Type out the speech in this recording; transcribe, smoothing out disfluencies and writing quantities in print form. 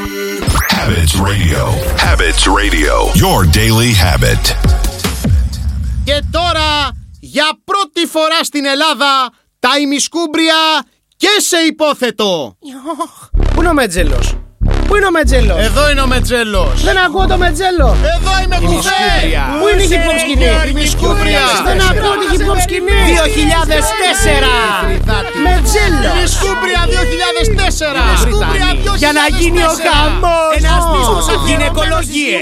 Habits Radio. Habits Radio. Your daily habit. Και τώρα, για πρώτη φορά στην Ελλάδα, τα ημισκούμπρια και σε υπόθετο. Πού είναι ο Μετζέλος? Πού είναι ο Μετζέλος? Εδώ είναι ο Μετζέλος. Δεν ακούω το Μετζέλο. Εδώ είμαι κουφέ. Πού είναι η hip hop σκηνή? Ημισκούμπρια. Δεν ακούω τη hip hop σκηνή. 2004. Μετζέλο. Ημισκούμπρια 2004. Για να γίνει ο χαμός. Ένας δίσκος από γυναικολογίες.